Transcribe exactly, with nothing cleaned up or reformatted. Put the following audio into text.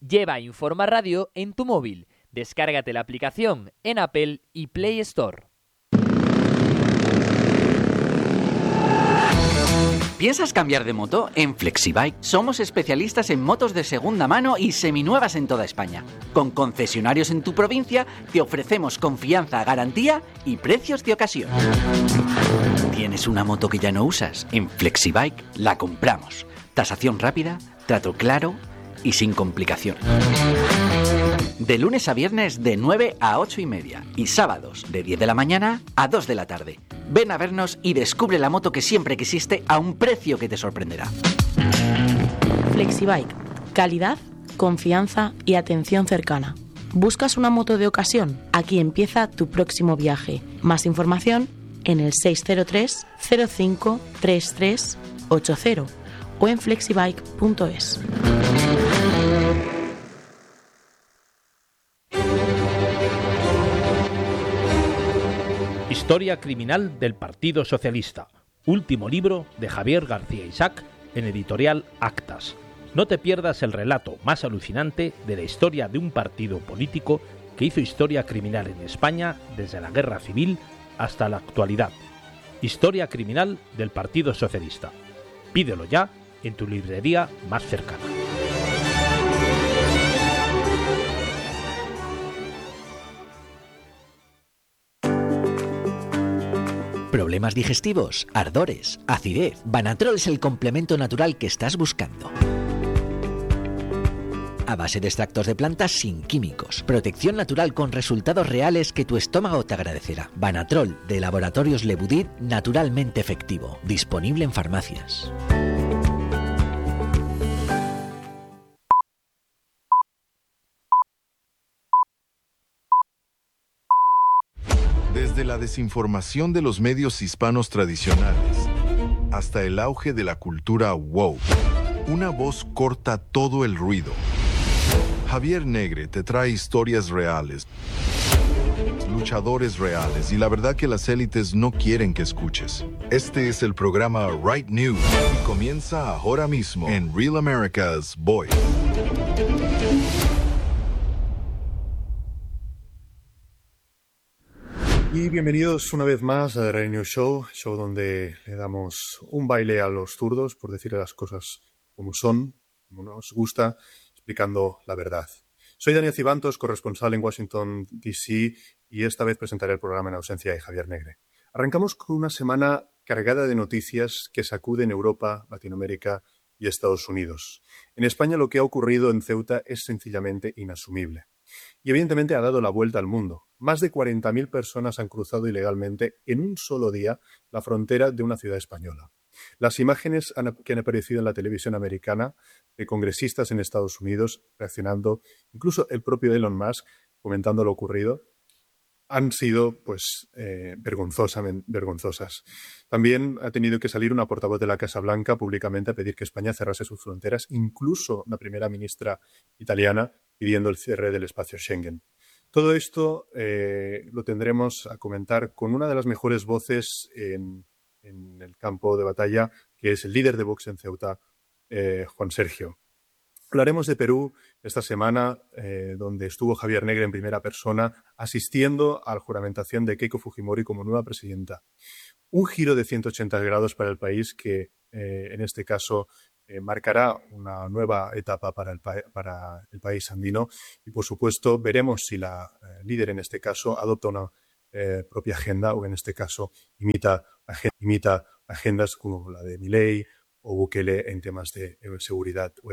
Lleva Informa Radio en tu móvil. Descárgate la aplicación en Apple y Play Store. ¿Piensas cambiar de moto? En Flexibike somos especialistas en motos de segunda mano y seminuevas en toda España. Con concesionarios en tu provincia te ofrecemos confianza, garantía y precios de ocasión. ¿Tienes una moto que ya no usas? En Flexibike la compramos. Tasación rápida, trato claro y sin complicaciones. De lunes a viernes de nueve a ocho y media y sábados de diez de la mañana a dos de la tarde. Ven a vernos y descubre la moto que siempre quisiste a un precio que te sorprenderá. Flexibike. Calidad, confianza y atención cercana. ¿Buscas una moto de ocasión? Aquí empieza tu próximo viaje. Más información en el seis cero tres cero cinco tres tres ocho cero o en flexibike punto es. Historia criminal del Partido Socialista. Último libro de Javier García Isaac en editorial Actas. No te pierdas el relato más alucinante de la historia de un partido político que hizo historia criminal en España desde la Guerra Civil hasta la actualidad. Historia criminal del Partido Socialista. Pídelo ya en tu librería más cercana. ¿Problemas digestivos? ¿Ardores? ¿Acidez? Banatrol es el complemento natural que estás buscando. A base de extractos de plantas sin químicos. Protección natural con resultados reales que tu estómago te agradecerá. Banatrol de Laboratorios Lebudit, naturalmente efectivo. Disponible en farmacias. Desde la desinformación de los medios hispanos tradicionales hasta el auge de la cultura woke, una voz corta todo el ruido. Javier Negre te trae historias reales, luchadores reales y la verdad que las élites no quieren que escuches. Este es el programa Right News y comienza ahora mismo en Real America's Voice. Y bienvenidos una vez más a The Right News Show, show donde le damos un baile a los zurdos, por decirle las cosas como son, como nos gusta, explicando la verdad. Soy Daniel Cibantos, corresponsal en Washington, D C, y esta vez presentaré el programa en ausencia de Javier Negre. Arrancamos con una semana cargada de noticias que sacuden Europa, Latinoamérica y Estados Unidos. En España lo que ha ocurrido en Ceuta es sencillamente inasumible. Y evidentemente ha dado la vuelta al mundo. Más de cuarenta mil personas han cruzado ilegalmente en un solo día la frontera de una ciudad española. Las imágenes han, que han aparecido en la televisión americana de congresistas en Estados Unidos reaccionando, incluso el propio Elon Musk comentando lo ocurrido, han sido pues eh, vergonzosamente, vergonzosas. También ha tenido que salir una portavoz de la Casa Blanca públicamente a pedir que España cerrase sus fronteras, incluso la primera ministra italiana pidiendo el cierre del espacio Schengen. Todo esto eh, lo tendremos a comentar con una de las mejores voces en, en el campo de batalla, que es el líder de Vox en Ceuta, eh, Juan Sergio. Hablaremos de Perú esta semana, eh, donde estuvo Javier Negre en primera persona, asistiendo a la juramentación de Keiko Fujimori como nueva presidenta. Un giro de ciento ochenta grados para el país que, eh, en este caso, eh, marcará una nueva etapa para el, pa- para el país andino. Y, por supuesto, veremos si la eh, líder, en este caso, adopta una eh, propia agenda o, en este caso, imita, ag- imita agendas como la de Milei o Bukele en temas de eh, seguridad o